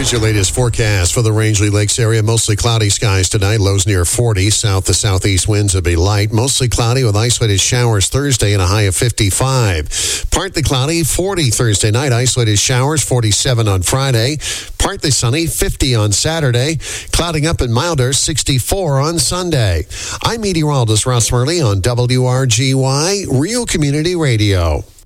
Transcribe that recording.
Here's your latest forecast for the Rangeley Lakes area. Mostly cloudy skies tonight. Lows near 40. South to southeast winds will be light. Mostly cloudy with isolated showers Thursday and a high of 55. Partly cloudy, 40 Thursday night. Isolated showers, 47 on Friday. Partly sunny, 50 on Saturday. Clouding up and milder, 64 on Sunday. I'm meteorologist Ross Murley on WRGY Real Community Radio.